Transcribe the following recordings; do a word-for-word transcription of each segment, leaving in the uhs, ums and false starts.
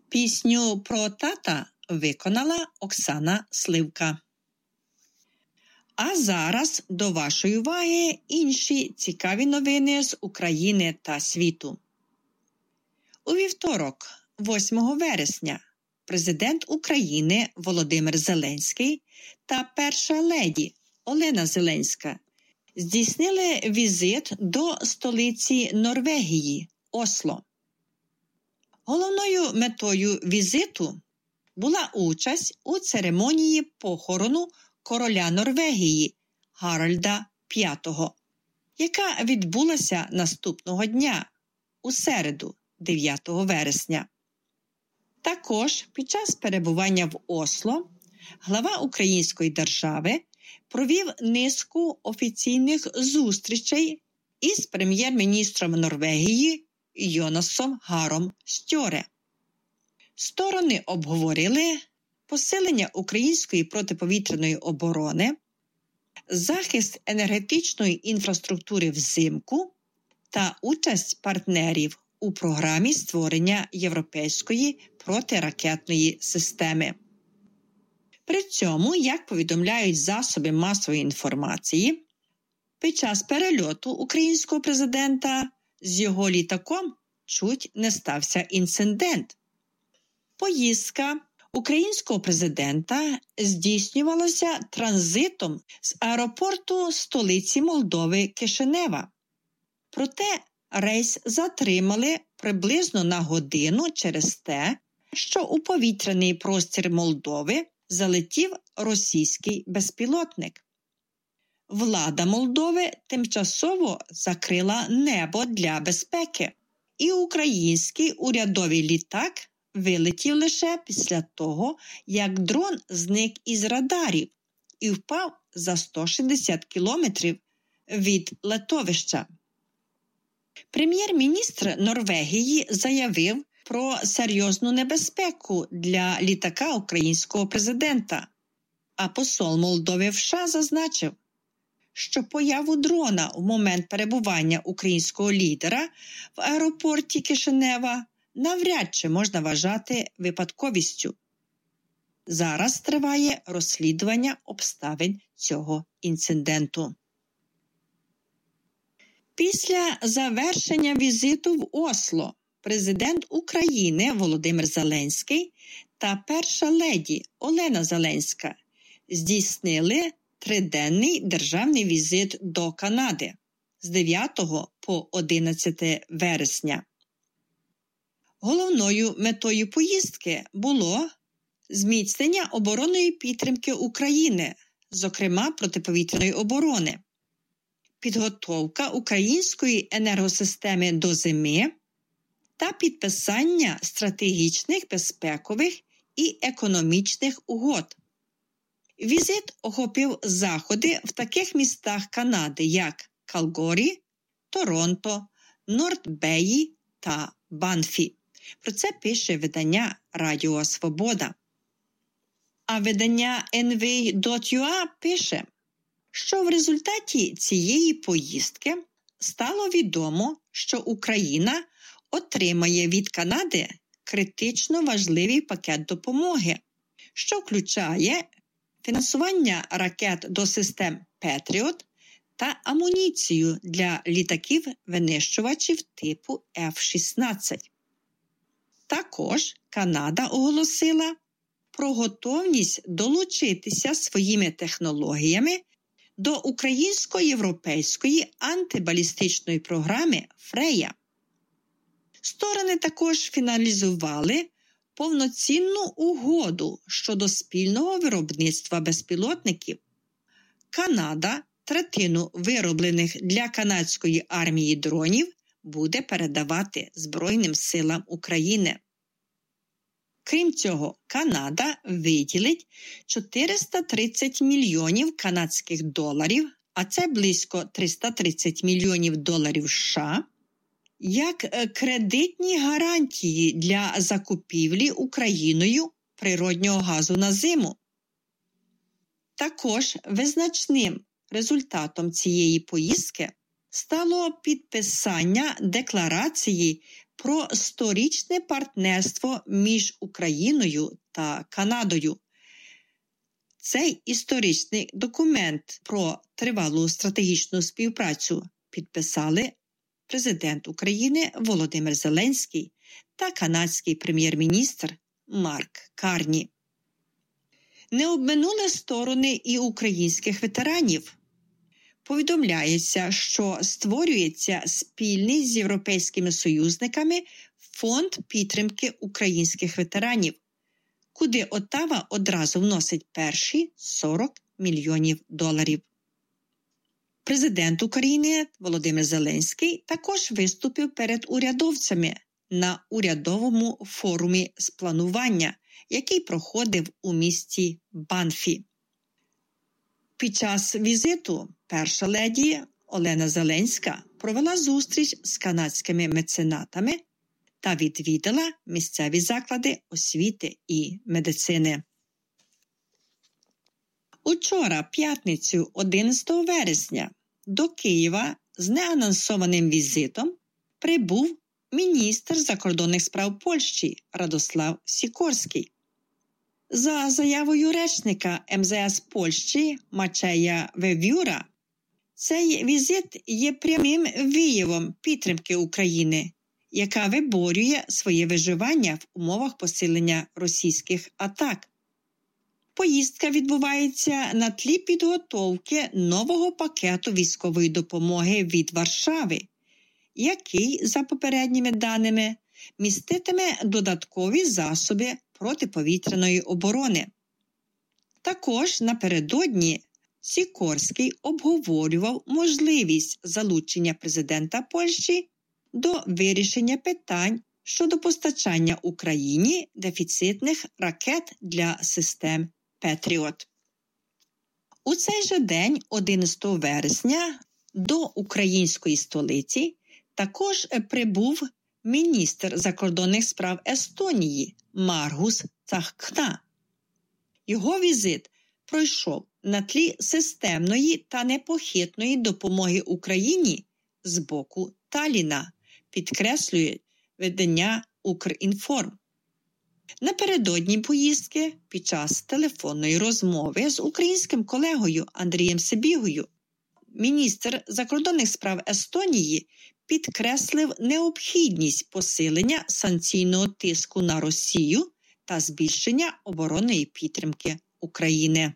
Пісню про тата виконала Оксана Сливка. А зараз до вашої уваги інші цікаві новини з України та світу. У вівторок, восьмого вересня, президент України Володимир Зеленський та перша леді Олена Зеленська здійснили візит до столиці Норвегії – Осло. Головною метою візиту була участь у церемонії похорону короля Норвегії Гарольда п'ятого, яка відбулася наступного дня, у середу, дев'ятого вересня. Також під час перебування в Осло глава української держави провів низку офіційних зустрічей із прем'єр-міністром Норвегії Йонасом Гаром Стьоре. Сторони обговорили посилення української протиповітряної оборони, захист енергетичної інфраструктури взимку та участь партнерів у програмі створення європейської протиракетної системи. При цьому, як повідомляють засоби масової інформації, під час перельоту українського президента з його літаком чуть не стався інцидент. Поїздка українського президента здійснювалася транзитом з аеропорту столиці Молдови Кишинева. Проте рейс затримали приблизно на годину через те, що у повітряний простір Молдови залетів російський безпілотник. Влада Молдови тимчасово закрила небо для безпеки, і український урядовий літак вилетів лише після того, як дрон зник із радарів і впав за сто шістдесят кілометрів від летовища. Прем'єр-міністр Норвегії заявив про серйозну небезпеку для літака українського президента, а посол Молдови в США зазначив, що появу дрона в момент перебування українського лідера в аеропорті Кишинева навряд чи можна вважати випадковістю. Зараз триває розслідування обставин цього інциденту. Після завершення візиту в Осло президент України Володимир Зеленський та перша леді Олена Зеленська здійснили триденний державний візит до Канади з дев'ятого по одинадцяте вересня. Головною метою поїздки було зміцнення оборонної підтримки України, зокрема протиповітряної оборони, підготовка української енергосистеми до зими та підписання стратегічних, безпекових і економічних угод. Візит охопив заходи в таких містах Канади, як Калгарі, Торонто, Норт-Беї та Банфі. Про це пише видання Радіо Свобода. А видання ен ві крапка ю а пише, що в результаті цієї поїздки стало відомо, що Україна отримає від Канади критично важливий пакет допомоги, що включає фінансування ракет до систем Петріот та амуніцію для літаків-винищувачів типу еф шістнадцять. Також Канада оголосила про готовність долучитися своїми технологіями до українсько-європейської антибалістичної програми «Фрея». Сторони також фіналізували повноцінну угоду щодо спільного виробництва безпілотників. Канада третину вироблених для канадської армії дронів буде передавати Збройним силам України. Крім цього, Канада виділить чотириста тридцять мільйонів канадських доларів, а це близько триста тридцять мільйонів доларів США, як кредитні гарантії для закупівлі Україною природнього газу на зиму. Також визначним результатом цієї поїздки стало підписання декларації про сторічне партнерство між Україною та Канадою. Цей історичний документ про тривалу стратегічну співпрацю підписали президент України Володимир Зеленський та канадський прем'єр-міністр Марк Карні. Не обминули сторони і українських ветеранів. Повідомляється, що створюється спільний з європейськими союзниками фонд підтримки українських ветеранів, куди Оттава одразу вносить перші сорок мільйонів доларів. Президент України Володимир Зеленський також виступив перед урядовцями на урядовому форумі з планування, який проходив у місті Банфі. Під час візиту перша леді Олена Зеленська провела зустріч з канадськими меценатами та відвідала місцеві заклади освіти і медицини. Учора, п'ятницю, одинадцятого вересня, до Києва з неанонсованим візитом прибув міністр закордонних справ Польщі Радослав Сікорський. За заявою речника ем зе ес Польщі Мачея Вевюра, цей візит є прямим виявом підтримки України, яка виборює своє виживання в умовах посилення російських атак. Поїздка відбувається на тлі підготовки нового пакету військової допомоги від Варшави, який, за попередніми даними, міститиме додаткові засоби протиповітряної оборони. Також напередодні Сікорський обговорював можливість залучення президента Польщі до вирішення питань щодо постачання Україні дефіцитних ракет для систем «Петріот». У цей же день, одинадцятого вересня, до української столиці також прибув міністр закордонних справ Естонії Маргус Цахкна. Його візит пройшов на тлі системної та непохитної допомоги Україні з боку Талліна, підкреслює видання «Укрінформ». Напередодні поїздки, під час телефонної розмови з українським колегою Андрієм Сибігою, міністр закордонних справ Естонії підкреслив необхідність посилення санкційного тиску на Росію та збільшення оборонної підтримки України.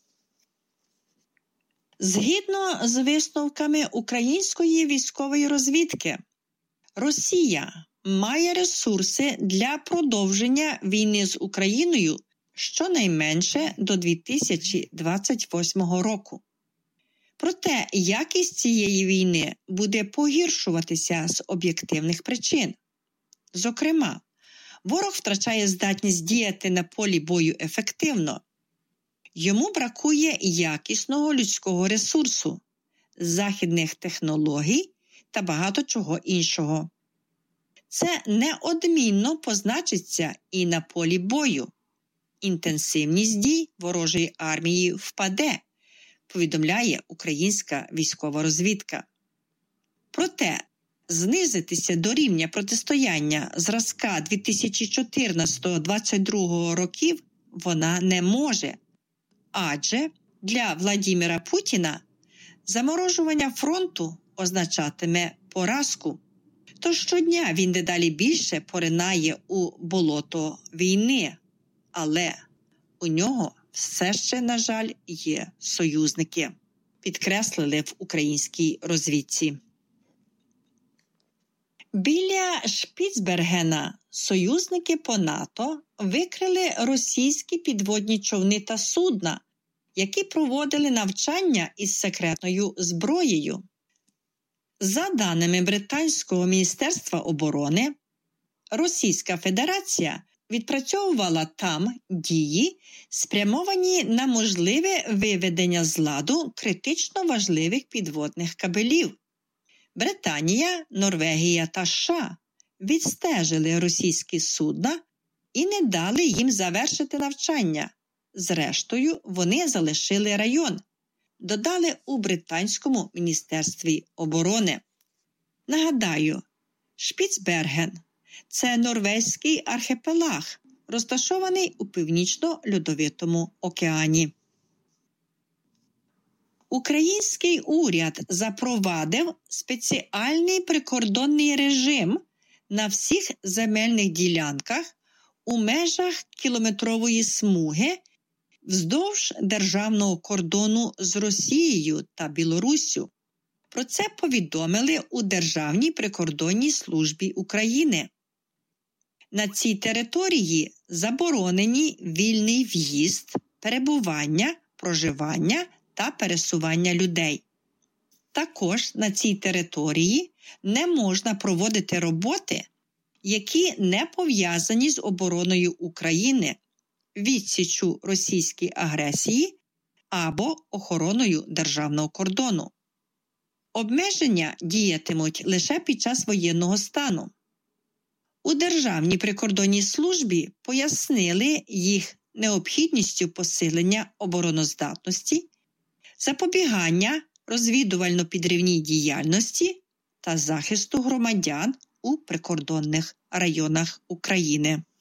Згідно з висновками української військової розвідки, Росія має ресурси для продовження війни з Україною щонайменше до дві тисячі двадцять восьмого року. Проте якість цієї війни буде погіршуватися з об'єктивних причин. Зокрема, ворог втрачає здатність діяти на полі бою ефективно. Йому бракує якісного людського ресурсу, західних технологій та багато чого іншого. Це неодмінно позначиться і на полі бою. Інтенсивність дій ворожої армії впаде, повідомляє українська військова розвідка. Проте знизитися до рівня протистояння зразка дві тисячі чотирнадцятого - двадцять другого років вона не може. Адже для Владіміра Путіна заморожування фронту означатиме поразку. Тож щодня він дедалі більше поринає у болото війни. Але у нього все ще, на жаль, є союзники, підкреслили в українській розвідці. Біля Шпіцбергена союзники по НАТО викрили російські підводні човни та судна, які проводили навчання із секретною зброєю. За даними Британського міністерства оборони, Російська Федерація відпрацьовувала там дії, спрямовані на можливе виведення з ладу критично важливих підводних кабелів. Британія, Норвегія та США відстежили російські судна і не дали їм завершити навчання. Зрештою, вони залишили район, додали у Британському міністерстві оборони. Нагадаю, Шпіцберген – це норвезький архіпелаг, розташований у Північно-Льодовитому океані. Український уряд запровадив спеціальний прикордонний режим на всіх земельних ділянках у межах кілометрової смуги вздовж державного кордону з Росією та Білоруссю. Про це повідомили у Державній прикордонній службі України. На цій території заборонені вільний в'їзд, перебування, проживання та пересування людей. Також на цій території не можна проводити роботи, які не пов'язані з обороною України, відсіччю російській агресії або охороною державного кордону. Обмеження діятимуть лише під час воєнного стану. У Державній прикордонній службі пояснили їх необхідністю посилення обороноздатності, запобігання розвідувально-підривній діяльності та захисту громадян у прикордонних районах України.